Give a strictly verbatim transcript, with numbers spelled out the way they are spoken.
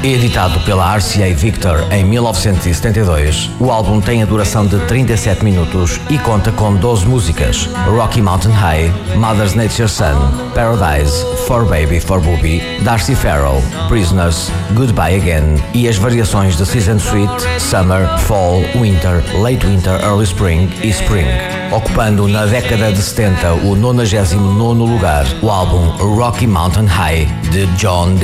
Editado pela R C A Victor em mil novecentos e setenta e dois, o álbum tem a duração de trinta e sete minutos e conta com doze músicas: Rocky Mountain High, Mother Nature's Son, Paradise, For Baby For Booby, Darcy Farrow, Prisoners, Goodbye Again e as variações de Season Suite, Summer, Fall, Winter, Late Winter, Early Spring e Spring. Ocupando na década de setenta o nonagésimo nono lugar, o álbum Rocky Mountain High de John